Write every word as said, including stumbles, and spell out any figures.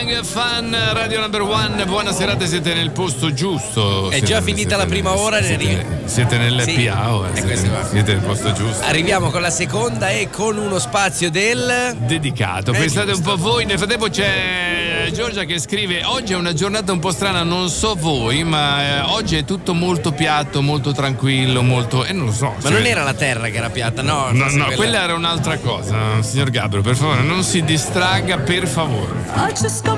Fan Radio Number One, buona serata, siete nel posto giusto. È siete, già finita la prima ora. Siete, ne... siete nell'P A sì, ora, siete, siete nel posto giusto. Arriviamo con la seconda e con uno spazio del dedicato. È Pensate giusto. un po' voi. Nel frattempo c'è Giorgia che scrive: oggi è una giornata un po' strana, non so voi, ma eh, oggi è tutto molto piatto, molto tranquillo, molto. E eh, non lo so. Ma non era la terra che era piatta, no? No, no, quella... quella era un'altra cosa. Signor Gabriel, per favore, non si distragga, per favore.